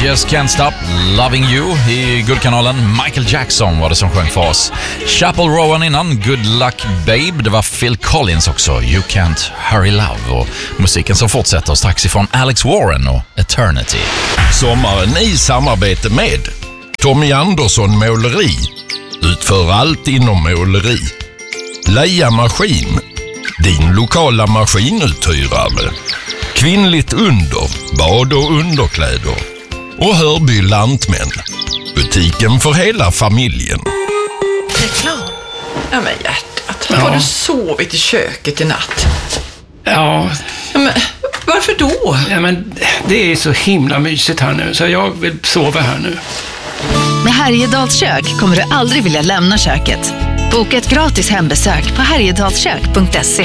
Just Can't Stop Loving You i Guldkanalen. Michael Jackson var det som sjöng för oss. Chapel Rowan innan, Good Luck Babe. Det var Phil Collins också, You Can't Hurry Love. Och musiken som fortsätter strax ifrån Alex Warren och Eternity. Sommaren i samarbete med Tommy Andersson Måleri. Utför allt inom måleri. Leia Maskin, din lokala maskinuthyrare. Kvinnligt under, bad och underkläder. Och Hörby Lantmän, butiken för hela familjen. Reklam. Ja men hjärtat, har du sovit i köket i natt? Ja. Men varför då? Ja, men det är så himla mysigt här nu, så jag vill sova här nu. Med Härjedals kök kommer du aldrig vilja lämna köket. Boka ett gratis hembesök på härjedalskök.se.